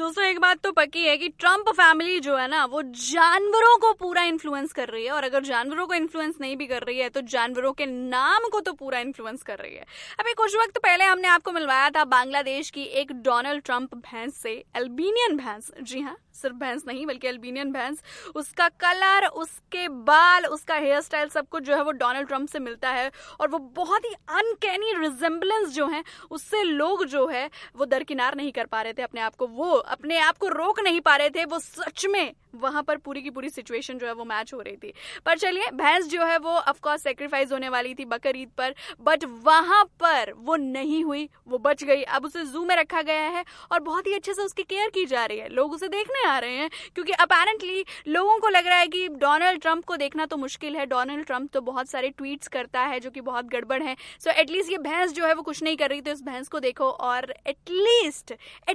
दोस्तों एक बात तो पक्की है कि ट्रम्प फैमिली जो है ना वो जानवरों को पूरा इन्फ्लुएंस कर रही है, और अगर जानवरों को इन्फ्लुएंस नहीं भी कर रही है तो जानवरों के नाम को तो पूरा इन्फ्लुएंस कर रही है। अभी कुछ वक्त पहले हमने आपको मिलवाया था बांग्लादेश की एक डोनाल्ड ट्रम्प भैंस से, अल्बेनियन भैंस, जी हाँ, सिर्फ भैंस नहीं बल्कि अल्बेनियन भैंस। उसका कलर, उसके बाल, उसका हेयर स्टाइल सब कुछ जो है वो डोनाल्ड ट्रम्प से मिलता है, और वो बहुत ही अनकैनी रिजेम्बलेंस जो है उससे लोग जो है वो दरकिनार नहीं कर पा रहे थे अपने आप को, वो अपने आप को रोक नहीं पा रहे थे। वो सच में वहां पर पूरी की पूरी सिचुएशन जो है वो मैच हो रही थी। पर चलिए, भैंस जो है वो ऑफ कोर्स सेक्रीफाइस होने वाली थी बकर ईद पर, बट वहां पर वो नहीं हुई, वो बच गई। अब उसे जू में रखा गया है और बहुत ही अच्छे से उसकी केयर की जा रही है। लोग उसे देखने आ रहे हैं क्योंकि अपेरेंटली लोगों को लग रहा है कि डोनाल्ड ट्रम्प को देखना तो मुश्किल है। डोनाल्ड ट्रम्प तो बहुत सारे ट्वीट्स करता है जो कि बहुत गड़बड़ है। सो एटलीस्ट ये भैंस जो है वो कुछ नहीं कर रही, तो इस भैंस को देखो और एटलीस्ट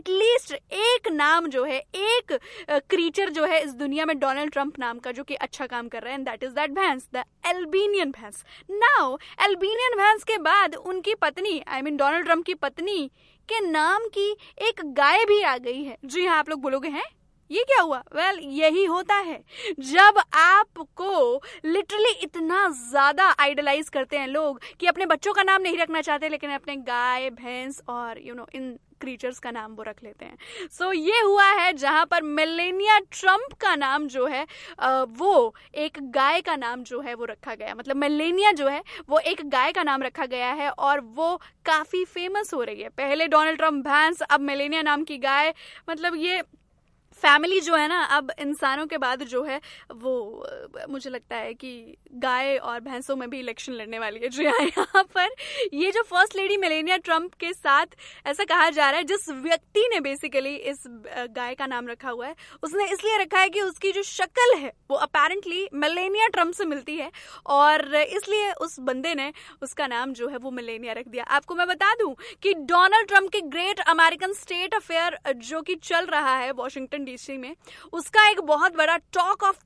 एक नाम जो है, एक क्रीचर जो है इस दुनिया में डोनाल्ड ट्रम्प नाम का जो कि अच्छा काम कर रहा है, एंड दैट इज दैट भैंस, द अल्बेनियन भैंस। नाउ अल्बेनियन भैंस के बाद उनकी पत्नी, आई मीन डोनाल्ड ट्रम्प की पत्नी के नाम की एक गाय भी आ गई है। जी हाँ, आप लोग बोलोगे हैं ये क्या हुआ? वेल, यही होता है जब आपको लिटरली इतना ज्यादा आइडलाइज करते हैं लोग कि अपने बच्चों का नाम नहीं रखना चाहते, लेकिन अपने गाय, भैंस और इन क्रीचर्स का नाम वो रख लेते हैं। सो ये हुआ है जहां पर मेलेनिया ट्रम्प का नाम जो है वो एक गाय का नाम जो है वो रखा गया। मतलब मेलेनिया जो है वो एक गाय का नाम रखा गया है और वो काफी फेमस हो रही है। पहले डोनाल्ड ट्रम्प भैंस, अब मेलेनिया नाम की गाय। मतलब ये फैमिली जो है ना अब इंसानों के बाद जो है वो मुझे लगता है कि गाय और भैंसों में भी इलेक्शन लड़ने वाली है। जी हाँ, यहाँ पर ये जो फर्स्ट लेडी मेलेनिया ट्रम्प के साथ ऐसा कहा जा रहा है, जिस व्यक्ति ने बेसिकली इस गाय का नाम रखा हुआ है उसने इसलिए रखा है कि उसकी जो शक्ल है वो अपेरेंटली मेलेनिया ट्रम्प से मिलती है, और इसलिए उस बंदे ने उसका नाम जो है वो मेलेनिया रख दिया। आपको मैं बता दूं कि डोनाल्ड ट्रम्प के ग्रेट अमेरिकन स्टेट अफेयर जो कि चल रहा है वॉशिंगटन डीसी में, उसका एक बहुत बड़ा टॉक ऑफ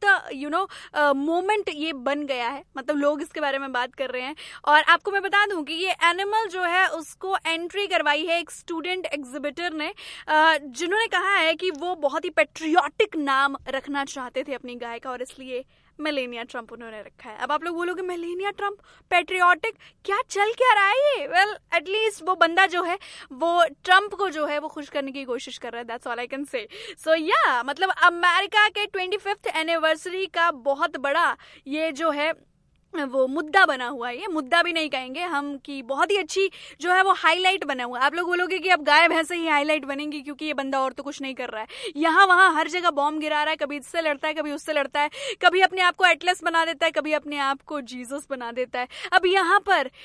द मोमेंट ये बन गया है। मतलब लोग इसके बारे में बात कर रहे हैं। और आपको मैं बता दूं कि ये एनिमल जो है उसको एंट्री करवाई है एक स्टूडेंट एग्जिबिटर ने, जिन्होंने कहा है कि वो बहुत ही पेट्रियाटिक नाम रखना चाहते थे अपनी गाय का, और इसलिए मेलेनिया ट्रम्प उन्होंने रखा है। अब आप लोग बोलोगे मेलेनिया ट्रम्प पेट्रियाटिक, क्या चल क्या रहा है ये? वेल, एटलीस्ट वो बंदा जो है वो ट्रम्प को जो है वो खुश करने की कोशिश कर रहा है। That's all I can say. सो या मतलब अमेरिका के 25th एनिवर्सरी का बहुत बड़ा ये जो है वो मुद्दा बना हुआ है। ये मुद्दा भी नहीं कहेंगे हम कि बहुत ही अच्छी जो है वो हाईलाइट बना हुआ है। आप लोग बोलोगे कि अब गाय भैंस ही हाईलाइट बनेंगी क्योंकि ये बंदा और तो कुछ नहीं कर रहा है। यहाँ वहां हर जगह बॉम्ब गिरा रहा है, कभी इससे लड़ता है, कभी उससे लड़ता है, कभी अपने आप को एटलस बना देता है, कभी अपने आप को जीसस बना देता है। अब यहाँ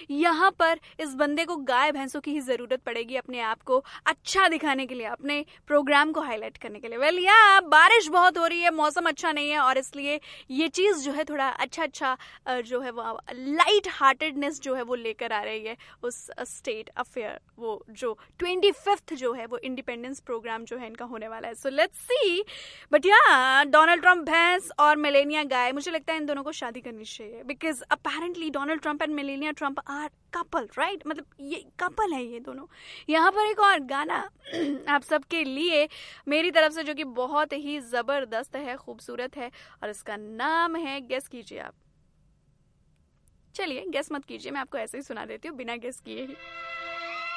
पर इस बंदे को गाय भैंसों की ही जरूरत पड़ेगी अपने आप को अच्छा दिखाने के लिए, अपने प्रोग्राम को हाईलाइट करने के लिए। वेल या बारिश बहुत हो रही है, मौसम अच्छा नहीं है, और इसलिए ये चीज जो है थोड़ा अच्छा जो है वो लाइट हार्टेडनेस जो है वो लेकर आ रही है उस स्टेट अफेयर, वो जो 25th जो है वो इंडिपेंडेंस प्रोग्राम जो है इनका होने वाला है। So let's see. बट या डोनाल्ड ट्रम्प भैंस और मेलेनिया गाय, मुझे लगता है इन दोनों को शादी करनी चाहिए, because apparently Donald Trump and Melania Trump are couple, right? मतलब ये कपल है ये दोनों। यहाँ पर एक और गाना आप सबके लिए मेरी तरफ से जो कि बहुत ही जबरदस्त है, खूबसूरत है, और इसका नाम है, गेस कीजिए आप। चलिए गेस मत कीजिए, मैं आपको ऐसे ही सुना देती हूँ बिना गेस किए ही।